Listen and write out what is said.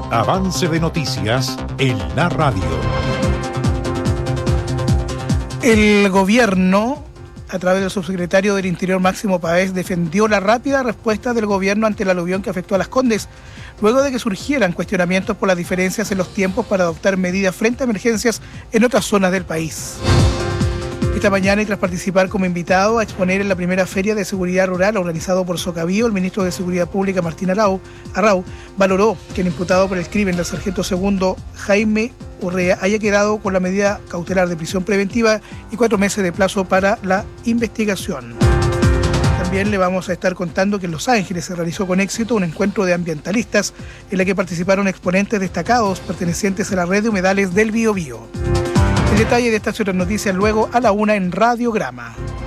Avance de noticias en la radio. El gobierno, a través del subsecretario del Interior Máximo Páez, defendió la rápida respuesta del gobierno ante el aluvión que afectó a Las Condes, luego de que surgieran cuestionamientos por las diferencias en los tiempos para adoptar medidas frente a emergencias en otras zonas del país. Esta mañana, y tras participar como invitado a exponer en la primera Feria de Seguridad Rural organizado por Socavío, el ministro de Seguridad Pública, Martín Arrau, valoró que el imputado por el crimen del sargento segundo Jaime Urrea haya quedado con la medida cautelar de prisión preventiva y 4 meses de plazo para la investigación. También le vamos a estar contando que en Los Ángeles se realizó con éxito un encuentro de ambientalistas en la que participaron exponentes destacados pertenecientes a la red de humedales del Biobío. El detalle de estas otras noticias luego a la 1 en Radiograma.